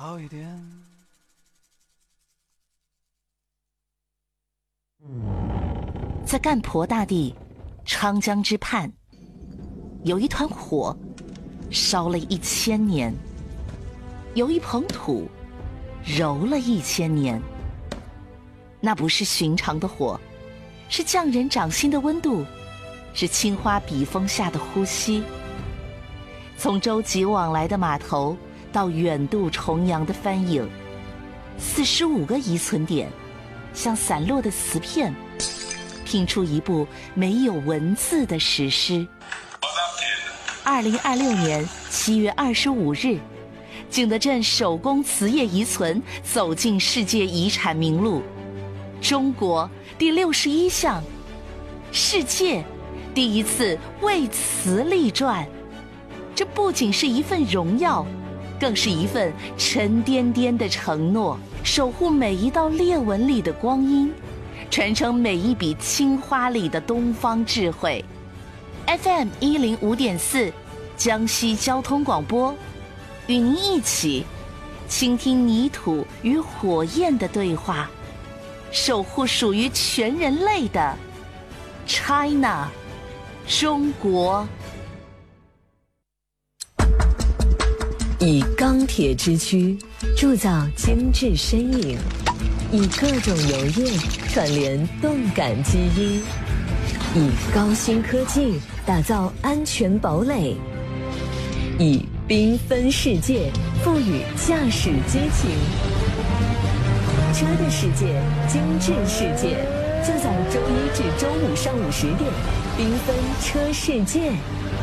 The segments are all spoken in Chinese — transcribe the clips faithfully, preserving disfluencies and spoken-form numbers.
好一点。 在干婆大地昌江之畔，有一团火烧了一千年，有一捧土揉了一千年。那不是寻常的火，是匠人掌心的温度，是青花笔锋下的呼吸。从舟楫往来的码头到远渡重洋的帆影，四十五个遗存点像散落的瓷片，拼出一部没有文字的史诗。二零二六年七月二十五日，景德镇手工瓷业遗存走进世界遗产名录，中国第六十一项，世界第一次为瓷立传。这不仅是一份荣耀，更是一份沉甸甸的承诺，守护每一道裂纹里的光阴，传承每一笔青花里的东方智慧。 F M 一零五点四，江西交通广播，与您一起倾听泥土与火焰的对话，守护属于全人类的 China 中国。 以钢铁之躯铸造精致身影，以各种油液串联动感基因，以高新科技打造安全堡垒，以缤纷世界赋予驾驶激情。车的世界，精致世界，就在周一至周五上午十点，缤纷车世界。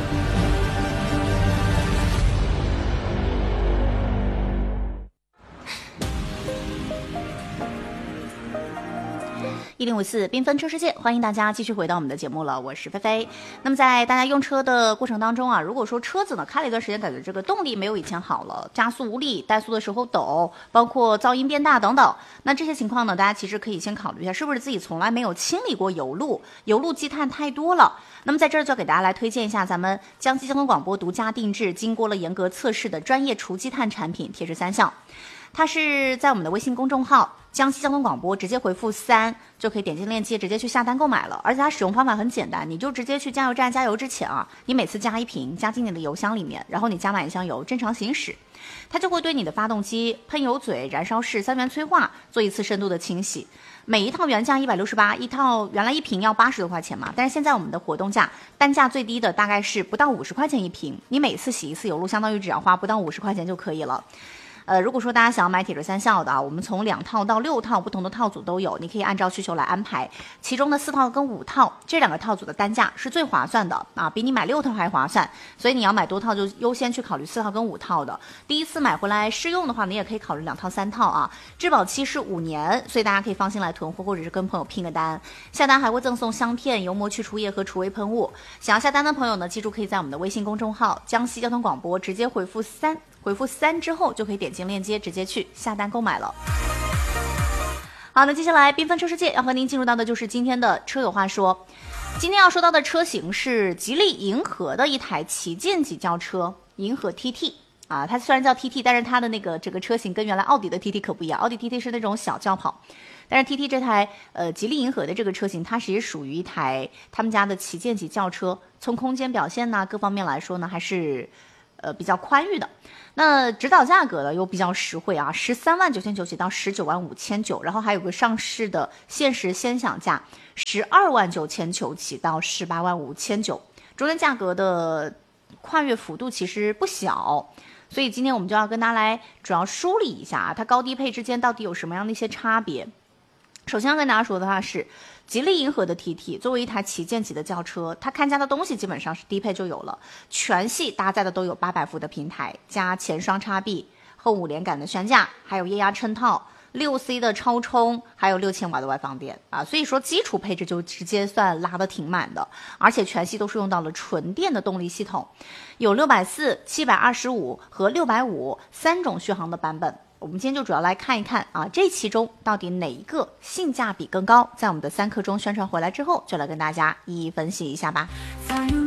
一零五四缤纷车世界，欢迎大家继续回到我们的节目了，我是菲菲。那么在大家用车的过程当中啊，如果说车子呢开了一段时间，感觉这个动力没有以前好了，加速无力，怠速的时候抖，包括噪音变大等等，那这些情况呢，大家其实可以先考虑一下，是不是自己从来没有清理过油路，油路积碳太多了。那么在这儿就要给大家来推荐一下咱们江西交通广播独家定制，经过了严格测试的专业除积碳产品铁质三项。它是在我们的微信公众号江西交通广播直接回复三，就可以点击链接直接去下单购买了。而且它使用方法很简单，你就直接去加油站加油之前啊，你每次加一瓶加进你的油箱里面，然后你加满一箱油正常行驶，它就会对你的发动机、喷油嘴、燃烧室、三元催化做一次深度的清洗。每一套原价一百六十八，一套原来一瓶要八十多块钱嘛，但是现在我们的活动价单价最低的大概是不到五十块钱一瓶，你每次洗一次油路相当于只要花不到五十块钱就可以了。呃，如果说大家想要买铁质三效的啊，我们从两套到六套不同的套组都有，你可以按照需求来安排。其中的四套跟五套这两个套组的单价是最划算的啊，比你买六套还划算。所以你要买多套就优先去考虑四套跟五套的。第一次买回来试用的话，你也可以考虑两套三套啊。质保期是五年，所以大家可以放心来囤货，或者是跟朋友拼个单。下单还会赠送香片、油膜去除液和除味喷雾。想要下单的朋友呢，记住可以在我们的微信公众号江西交通广播直接回复三。回复三之后就可以点进链接直接去下单购买了。好，那接下来缤纷车世界要和您进入到的就是今天的车友话说。今天要说到的车型是吉利银河的一台旗舰级轿车银河 T T 啊，它虽然叫 T T， 但是它的那个这个车型跟原来奥迪的 T T 可不一样，奥迪 T T 是那种小轿跑，但是 T T 这台呃吉利银河的这个车型，它其实属于一台他们家的旗舰级轿车，从空间表现呢各方面来说呢还是呃比较宽裕的。那指导价格呢又比较实惠啊，十三万九千九起到十九万五千九，然后还有个上市的限时先享价十二万九千九起到十八万五千九，中间价格的跨越幅度其实不小。所以今天我们就要跟大家来主要梳理一下啊，它高低配之间到底有什么样的一些差别。首先要跟大家说的话是，吉利银河的 T T 作为一台旗舰级的轿车，它看家的东西基本上是低配就有了，全系搭载的都有八百伏的平台，加前双叉臂、后五连杆的悬架，还有液压衬套，六 C 的超充，还有六千瓦的外放电啊，所以说基础配置就直接算拉得挺满的，而且全系都是用到了纯电的动力系统，有六百四、七百二十五和六百五三种续航的版本。我们今天就主要来看一看啊，这其中到底哪一个性价比更高？在我们的三课中宣传回来之后，就来跟大家一一分析一下吧。